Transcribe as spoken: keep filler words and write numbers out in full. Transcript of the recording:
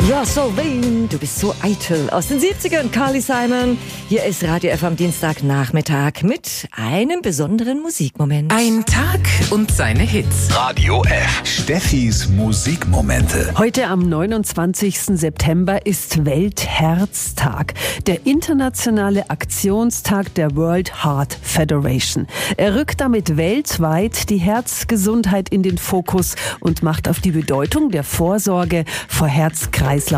Ja, so vain, du bist so eitel. Aus den siebzigern, Carly Simon. Hier ist Radio F am Dienstagnachmittag mit einem besonderen Musikmoment. Ein Tag und seine Hits. Radio F. Steffis Musikmomente. Heute am neunundzwanzigsten September ist Weltherztag, der internationale Aktionstag der World Heart Federation. Er rückt damit weltweit die Herzgesundheit in den Fokus und macht auf die Bedeutung der Vorsorge vor Herz-Kreislauf